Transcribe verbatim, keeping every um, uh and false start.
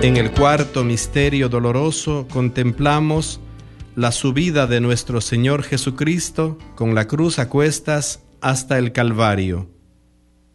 En el cuarto misterio doloroso contemplamos la subida de nuestro Señor Jesucristo con la cruz a cuestas hasta el Calvario.